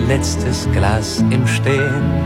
letztes Glas im Stehen.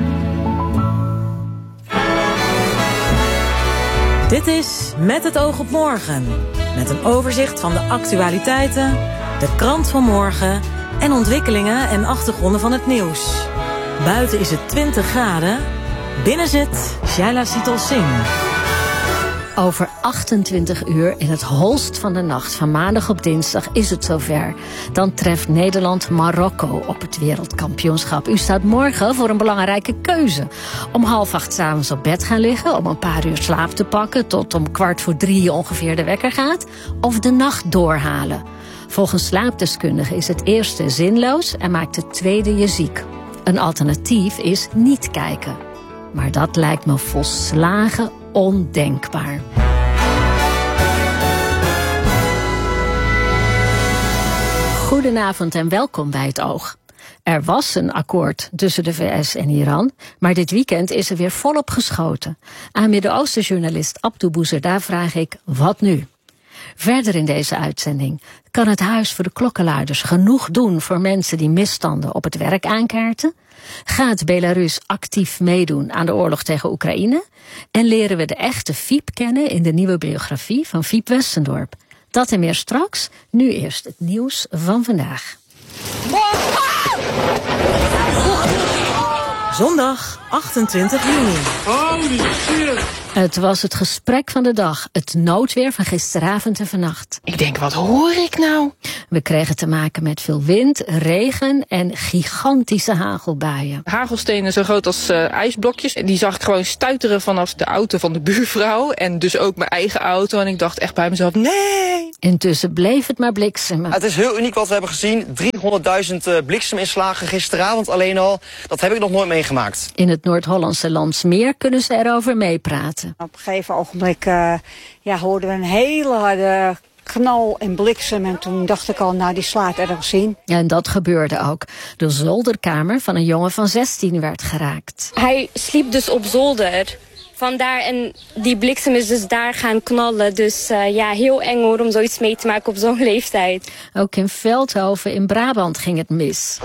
Dit is Met het oog op morgen. Met een overzicht van de actualiteiten, de krant van morgen en ontwikkelingen en achtergronden van het nieuws. Buiten is het 20 graden. Binnen zit Shaila Sital Singh. Over 28 uur in het holst van de nacht van maandag op dinsdag is het zover. Dan treft Nederland Marokko op het wereldkampioenschap. U staat morgen voor een belangrijke keuze. Om 7:30 s'avonds op bed gaan liggen, om een paar uur slaap te pakken tot om 2:45 ongeveer de wekker gaat, of de nacht doorhalen. Volgens slaapdeskundigen is het eerste zinloos en maakt het tweede je ziek. Een alternatief is niet kijken. Maar dat lijkt me volslagen ondenkbaar. Goedenavond en welkom bij Het Oog. Er was een akkoord tussen de VS en Iran, maar dit weekend is er weer volop geschoten. Aan Midden-Oosten-journalist Abdou Bouzerda vraag ik, wat nu? Verder in deze uitzending: kan het Huis voor de Klokkenluiders genoeg doen voor mensen die misstanden op het werk aankaarten? Gaat Belarus actief meedoen aan de oorlog tegen Oekraïne? En leren we de echte Fiep kennen in de nieuwe biografie van Fiep Westendorp? Dat en meer straks. Nu eerst het nieuws van vandaag. Zondag 28 juni. Holy shit! Het was het gesprek van de dag. Het noodweer van gisteravond en vannacht. Ik denk, wat hoor ik nou? We kregen te maken met veel wind, regen en gigantische hagelbuien. Hagelstenen zo groot als ijsblokjes. Die zag ik gewoon stuiteren vanaf de auto van de buurvrouw. En dus ook mijn eigen auto. En ik dacht echt bij mezelf, nee! Intussen bleef het maar bliksemen. Het is heel uniek wat we hebben gezien. 300.000 blikseminslagen gisteravond alleen al. Dat heb ik nog nooit meegemaakt. In het Noord-Hollandse Landsmeer kunnen ze erover meepraten. Op een gegeven ogenblik hoorden we een hele harde knal en bliksem. En toen dacht ik al, nou die slaat ergens in. En dat gebeurde ook. De zolderkamer van een jongen van 16 werd geraakt. Hij sliep dus op zolder. Vandaar, en die bliksem is dus daar gaan knallen. Dus heel eng hoor om zoiets mee te maken op zo'n leeftijd. Ook in Veldhoven in Brabant ging het mis.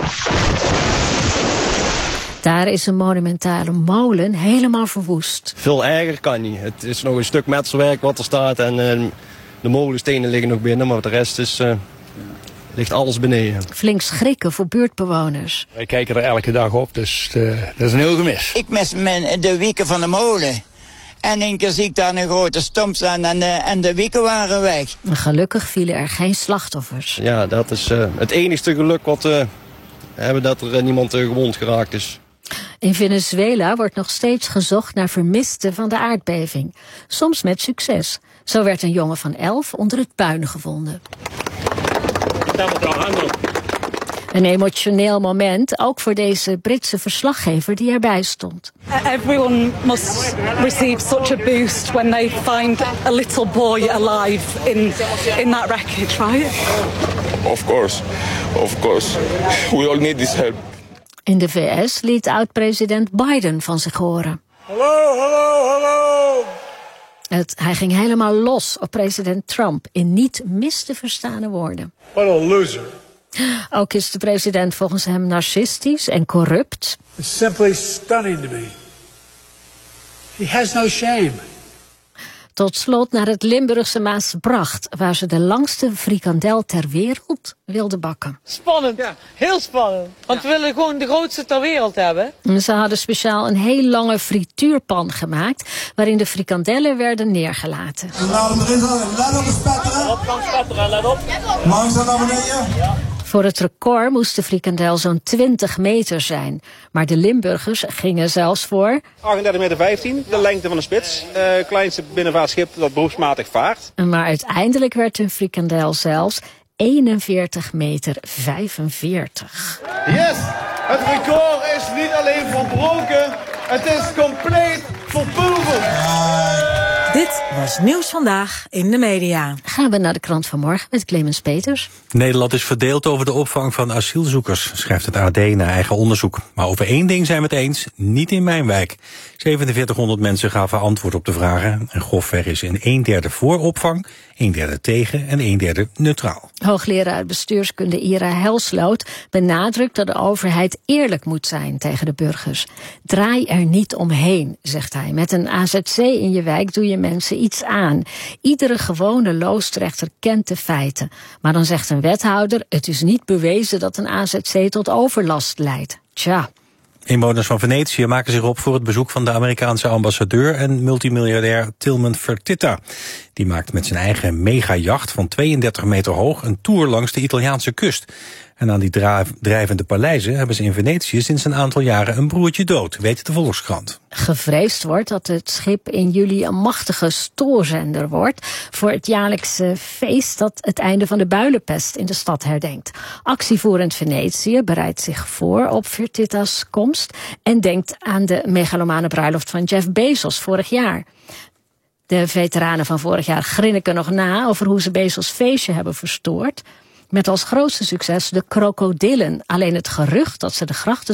Daar is een monumentale molen helemaal verwoest. Veel erger kan niet. Het is nog een stuk metselwerk wat er staat en de molenstenen liggen nog binnen, maar de rest ligt alles beneden. Flink schrikken voor buurtbewoners. Wij kijken er elke dag op, dus dat is een heel gemis. Ik mis de wieken van de molen. En in één keer zie ik daar een grote stomp staan en de wieken waren weg. Gelukkig vielen er geen slachtoffers. Ja, dat is het enigste geluk wat we hebben, dat er niemand gewond geraakt is. In Venezuela wordt nog steeds gezocht naar vermisten van de aardbeving. Soms met succes. Zo werd een jongen van 11 onder het puin gevonden. Een emotioneel moment, ook voor deze Britse verslaggever die erbij stond. Everyone must receive such a boost when they find a little boy alive in that wreckage, right? Of course. We all need this help. In de VS liet oud-president Biden van zich horen. Hallo. Hij ging helemaal los op president Trump in niet mis te verstane woorden. What a loser. Ook is de president volgens hem narcistisch en corrupt. It's simply stunning to me. He has no shame. Tot slot naar het Limburgse Maasbracht, waar ze de langste frikandel ter wereld wilden bakken. Spannend, ja. Heel spannend. Want we willen gewoon de grootste ter wereld hebben. Ze hadden speciaal een heel lange frituurpan gemaakt, waarin de frikandellen werden neergelaten. Laat hem erin, laat op spetteren. Op kan spetteren, let op. Langzaam naar beneden. Ja. Voor het record moest de frikandel zo'n 20 meter zijn. Maar de Limburgers gingen zelfs voor 38,15 meter, de lengte van de spits. Kleinste binnenvaartschip dat beroepsmatig vaart. Maar uiteindelijk werd hun frikandel zelfs 41,45 meter. Yes, het record is niet alleen verbroken, het is compleet verpulverd. Dit was Nieuws Vandaag in de media. Gaan we naar de krant van morgen met Clemens Peters. Nederland is verdeeld over de opvang van asielzoekers, schrijft het AD naar eigen onderzoek. Maar over één ding zijn we het eens, niet in mijn wijk. 4700 mensen gaven antwoord op de vragen. En grofweg is een 1/3 voor opvang, 1/3 tegen en 1/3 neutraal. Hoogleraar bestuurskunde Ira Helsloot benadrukt dat de overheid eerlijk moet zijn tegen de burgers. Draai er niet omheen, zegt hij. Met een AZC in je wijk doe je mensen iets aan. Iedere gewone loostrechter kent de feiten. Maar dan zegt een wethouder, het is niet bewezen dat een AZC tot overlast leidt. Tja. Inwoners van Venetië maken zich op voor het bezoek van de Amerikaanse ambassadeur en multimiljardair Tilman Fertitta. Die maakt met zijn eigen megajacht van 32 meter hoog een tour langs de Italiaanse kust. En aan die drijvende paleizen hebben ze in Venetië sinds een aantal jaren een broertje dood, weet de Volkskrant. Gevreesd wordt dat het schip in juli een machtige stoorzender wordt voor het jaarlijkse feest dat het einde van de builenpest in de stad herdenkt. Actievoerend Venetië bereidt zich voor op Fertitta's komst en denkt aan de megalomane bruiloft van Jeff Bezos vorig jaar. De veteranen van vorig jaar grinniken nog na over hoe ze Bezos' feestje hebben verstoord. Met als grootste succes de krokodillen. Alleen het gerucht dat ze de grachten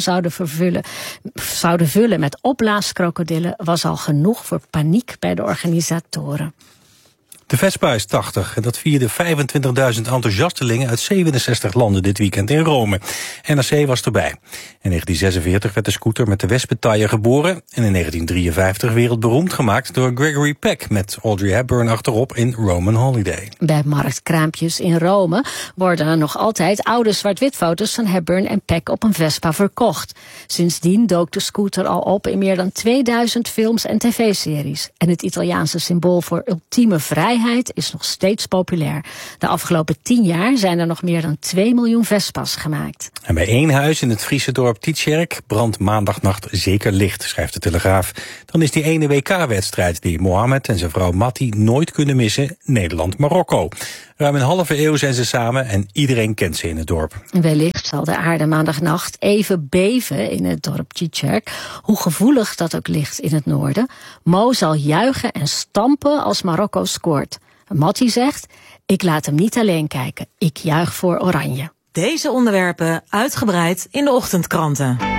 zouden vullen met opblaaskrokodillen was al genoeg voor paniek bij de organisatoren. De Vespa is 80 en dat vierde 25.000 enthousiastelingen uit 67 landen dit weekend in Rome. NRC was erbij. In 1946 werd de scooter met de wespentaille geboren en in 1953 wereldberoemd gemaakt door Gregory Peck met Audrey Hepburn achterop in Roman Holiday. Bij marktkraampjes in Rome worden er nog altijd oude zwart-wit foto's van Hepburn en Peck op een Vespa verkocht. Sindsdien dook de scooter al op in meer dan 2000 films en tv-series. En het Italiaanse symbool voor ultieme vrijheid is nog steeds populair. De afgelopen 10 jaar zijn er nog meer dan 2 miljoen Vespa's gemaakt. En bij één huis in het Friese dorp Tietjerk brandt maandagnacht zeker licht, schrijft de Telegraaf. Dan is die ene WK-wedstrijd die Mohammed en zijn vrouw Matti nooit kunnen missen, Nederland-Marokko. Ruim een halve eeuw zijn ze samen en iedereen kent ze in het dorp. Wellicht zal de aarde maandagnacht even beven in het dorp Tietjerk. Hoe gevoelig dat ook ligt in het noorden. Mo zal juichen en stampen als Marokko scoort. Matti zegt, ik laat hem niet alleen kijken. Ik juich voor Oranje. Deze onderwerpen uitgebreid in de ochtendkranten.